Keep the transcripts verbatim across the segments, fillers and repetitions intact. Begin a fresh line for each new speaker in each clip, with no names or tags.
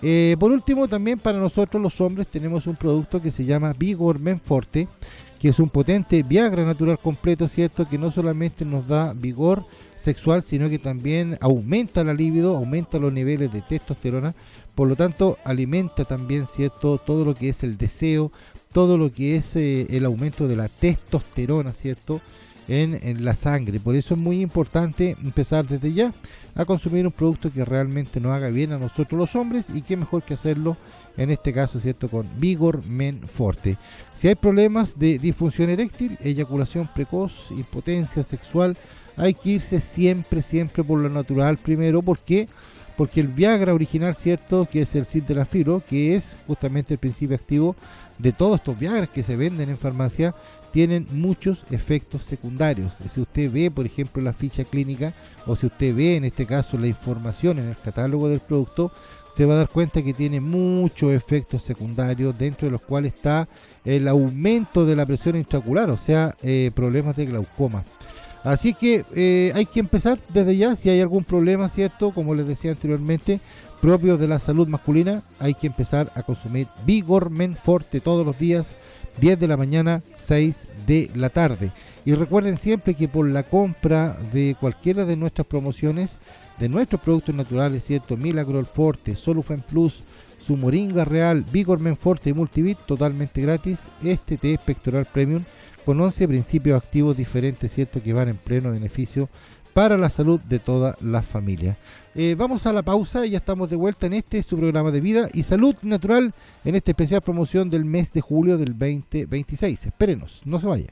Eh, por último, también para nosotros los hombres tenemos un producto que se llama Vigor Men Forte, que es un potente Viagra natural completo, ¿cierto? Que no solamente nos da vigor sexual, sino que también aumenta la libido, aumenta los niveles de testosterona, por lo tanto alimenta también, ¿cierto? Todo lo que es el deseo, todo lo que es eh, el aumento de la testosterona, ¿cierto? En, en la sangre. Por eso es muy importante empezar desde ya a consumir un producto que realmente nos haga bien a nosotros los hombres, y qué mejor que hacerlo en este caso, ¿cierto? Con Vigor Men Forte. Si hay problemas de disfunción eréctil, eyaculación precoz, impotencia sexual, hay que irse siempre, siempre por lo natural primero. ¿Por qué? Porque el Viagra original, ¿cierto? Que es el sildenafilo, que es justamente el principio activo de todos estos Viagras que se venden en farmacia, tienen muchos efectos secundarios. Si usted ve, por ejemplo, la ficha clínica, o si usted ve en este caso la información en el catálogo del producto, se va a dar cuenta que tiene muchos efectos secundarios, dentro de los cuales está el aumento de la presión intraocular, o sea, eh, problemas de glaucoma. Así que eh, hay que empezar desde ya. Si hay algún problema, ¿cierto? Como les decía anteriormente, propio de la salud masculina, hay que empezar a consumir Vigor Men Forte todos los días, diez de la mañana, seis de la tarde. Y recuerden siempre que por la compra de cualquiera de nuestras promociones, de nuestros productos naturales, ¿cierto? Milagrol Forte, Solufen Plus, su Moringa Real, Vigor Men Forte y Multivit, totalmente gratis, este té pectoral premium con once principios activos diferentes, ¿cierto? Que van en pleno beneficio para la salud de toda la familia. Eh, vamos a la pausa y ya estamos de vuelta en este su programa de vida y salud natural, en esta especial promoción del mes de julio del veinte veintiséis. Espérenos, no se vaya.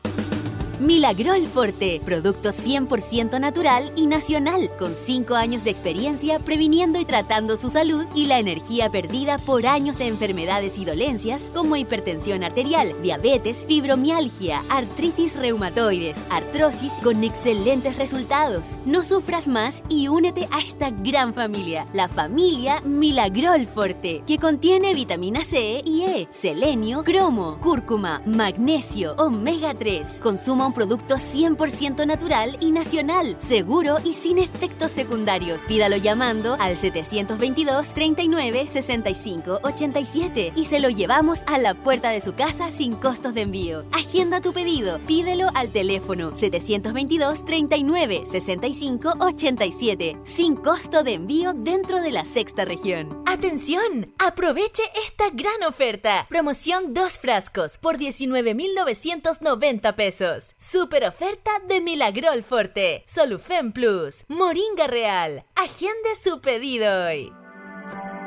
Milagrol Forte, producto cien por ciento natural y nacional, con cinco años de experiencia previniendo y tratando su salud y la energía perdida por años de enfermedades y dolencias como hipertensión arterial, diabetes, fibromialgia, artritis reumatoides, artrosis, con excelentes resultados. No sufras más y únete a esta gran familia, la familia Milagrol Forte, que contiene vitamina C y E, selenio, cromo, cúrcuma, magnesio, omega tres. Consuma un producto cien por ciento natural y nacional, seguro y sin efectos secundarios. Pídalo llamando al setecientos veintidós, treinta y nueve, sesenta y cinco, ochenta y siete y se lo llevamos a la puerta de su casa sin costos de envío. Agenda tu pedido, pídelo al teléfono setecientos veintidós, treinta y nueve, sesenta y cinco, ochenta y siete, sin costo de envío dentro de la sexta región.
¡Atención! Aproveche esta gran oferta. Promoción dos frascos por diecinueve mil novecientos noventa pesos. Super oferta de Milagrol Forte, Solufen Plus, Moringa Real. Agende su pedido hoy.